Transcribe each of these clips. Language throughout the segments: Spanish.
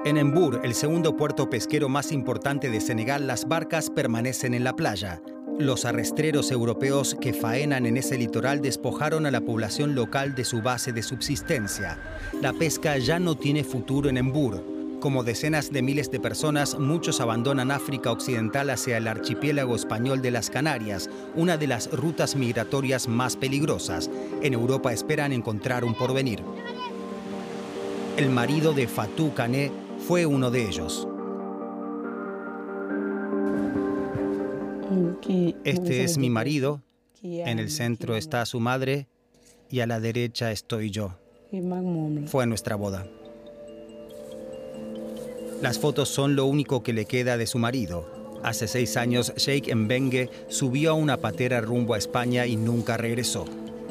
En Mbour, el segundo puerto pesquero más importante de Senegal, las barcas permanecen en la playa. Los arrastreros europeos que faenan en ese litoral despojaron a la población local de su base de subsistencia. La pesca ya no tiene futuro en Mbour. Como decenas de miles de personas, muchos abandonan África Occidental hacia el archipiélago español de las Canarias, una de las rutas migratorias más peligrosas. En Europa esperan encontrar un porvenir. El marido de Fatou Kané fue uno de ellos. Este es mi marido, en el centro está su madre y a la derecha estoy yo. Fue nuestra boda. Las fotos son lo único que le queda de su marido. Hace 6 años, Cheikh Mbengue subió a una patera rumbo a España y nunca regresó.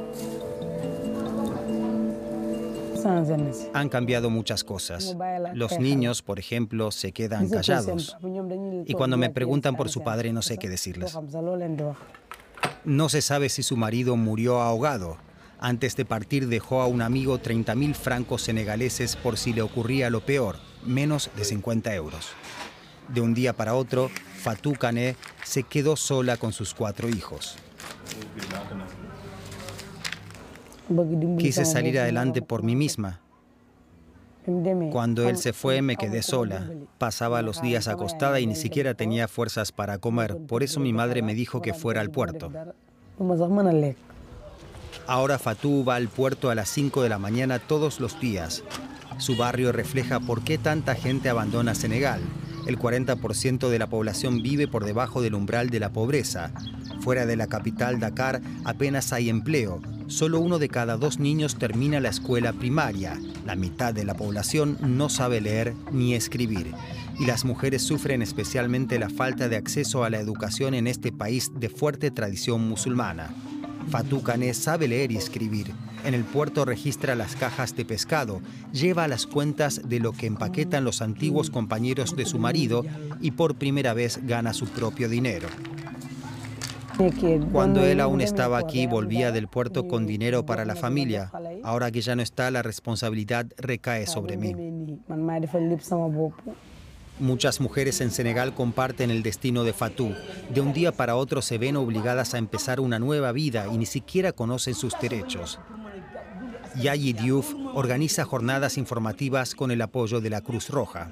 Han cambiado muchas cosas. Los niños, por ejemplo, se quedan callados. Y cuando me preguntan por su padre, no sé qué decirles. No se sabe si su marido murió ahogado. Antes de partir dejó a un amigo 30.000 francos senegaleses por si le ocurría lo peor, menos de 50 euros. De un día para otro, Fatou Kané se quedó sola con sus 4 hijos. Quise salir adelante por mí misma. Cuando él se fue, me quedé sola. Pasaba los días acostada y ni siquiera tenía fuerzas para comer. Por eso mi madre me dijo que fuera al puerto. Ahora Fatou va al puerto a las 5 de la mañana todos los días. Su barrio refleja por qué tanta gente abandona Senegal. El 40% de la población vive por debajo del umbral de la pobreza. Fuera de la capital, Dakar, apenas hay empleo. Solo 1 de cada 2 niños termina la escuela primaria. La mitad de la población no sabe leer ni escribir. Y las mujeres sufren especialmente la falta de acceso a la educación en este país de fuerte tradición musulmana. Fatou Kané sabe leer y escribir. En el puerto registra las cajas de pescado, lleva las cuentas de lo que empaquetan los antiguos compañeros de su marido y por primera vez gana su propio dinero. Cuando él aún estaba aquí, volvía del puerto con dinero para la familia. Ahora que ya no está, la responsabilidad recae sobre mí. Muchas mujeres en Senegal comparten el destino de Fatou. De un día para otro se ven obligadas a empezar una nueva vida y ni siquiera conocen sus derechos. Yayi Diouf organiza jornadas informativas con el apoyo de la Cruz Roja.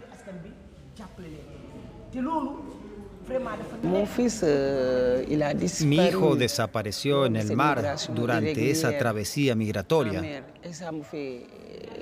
Mi hijo desapareció en el mar durante esa travesía migratoria.